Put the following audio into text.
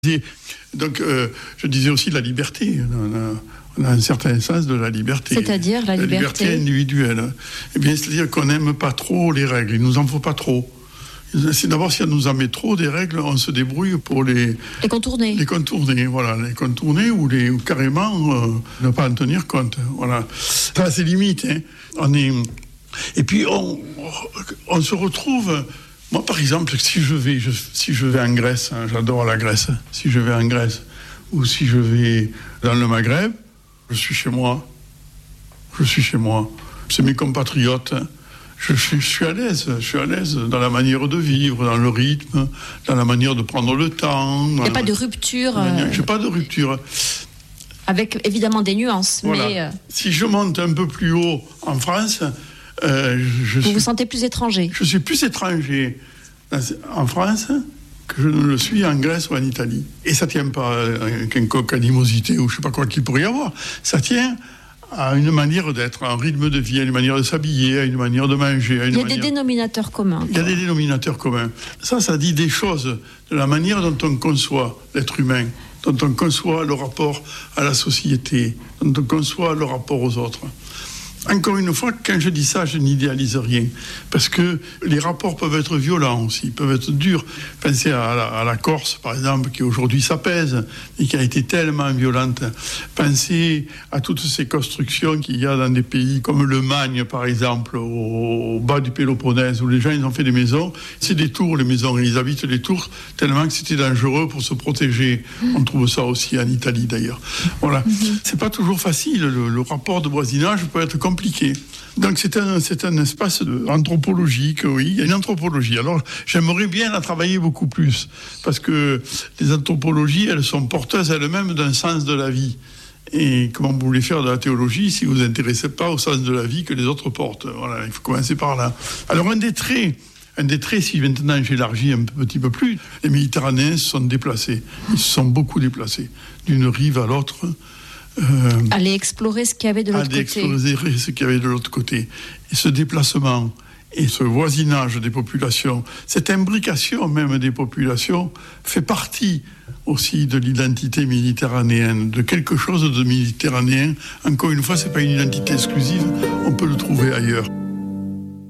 Donc, je disais aussi la liberté. On a un certain sens de la liberté. C'est-à-dire la liberté individuelle. Eh bien, c'est-à-dire qu'on n'aime pas trop les règles. Il nous en faut pas trop. C'est d'abord, si on nous en met trop des règles, on se débrouille pour les contourner. Les contourner, voilà. Les contourner ou carrément ne pas en tenir compte. Voilà. Ça a ses limites. Hein. Et puis, on se retrouve... Moi, par exemple, si je vais en Grèce, hein, j'adore la Grèce. Si je vais en Grèce ou si je vais dans le Maghreb, je suis chez moi. C'est mes compatriotes. Hein. Je suis à l'aise. Je suis à l'aise dans la manière de vivre, dans le rythme, dans la manière de prendre le temps. Il n'y a pas de rupture. Je n'ai pas de rupture. Avec évidemment des nuances. Voilà. Mais si je monte un peu plus haut en France, vous sentez plus étranger. Je suis plus étranger en France que je ne le suis en Grèce ou en Italie. Et ça ne tient pas à quelconque animosité ou je ne sais pas quoi qu'il pourrait y avoir. Ça tient à une manière d'être, à un rythme de vie, à une manière de s'habiller, à une manière de manger. Il y a des dénominateurs communs. Il y a des dénominateurs communs. Ça dit des choses de la manière dont on conçoit l'être humain, dont on conçoit le rapport à la société, dont on conçoit le rapport aux autres. Encore une fois, quand je dis ça, je n'idéalise rien. Parce que les rapports peuvent être violents aussi, peuvent être durs. Pensez à la Corse, par exemple, qui aujourd'hui s'apaise, et qui a été tellement violente. Pensez à toutes ces constructions qu'il y a dans des pays comme le Magne, par exemple, au bas du Péloponnèse, où les gens, ils ont fait des maisons. C'est des tours, les maisons, et ils habitent les tours tellement que c'était dangereux pour se protéger. On trouve ça aussi en Italie, d'ailleurs. Voilà. C'est pas toujours facile. Le rapport de voisinage peut être compliqué. Donc c'est un espace anthropologique, oui, il y a une anthropologie. Alors j'aimerais bien la travailler beaucoup plus, parce que les anthropologies, elles sont porteuses elles-mêmes d'un sens de la vie. Et comment vous voulez faire de la théologie si vous ne vous intéressez pas au sens de la vie que les autres portent? Voilà, il faut commencer par là. Alors un des traits, si maintenant j'élargis un petit peu plus, les Méditerranéens se sont déplacés. Ils se sont beaucoup déplacés, d'une rive à l'autre. Aller explorer ce qu'il y avait de l'autre côté. Et ce déplacement et ce voisinage des populations, cette imbrication même des populations, fait partie aussi de l'identité méditerranéenne, de quelque chose de méditerranéen. Encore une fois, ce n'est pas une identité exclusive, on peut le trouver ailleurs.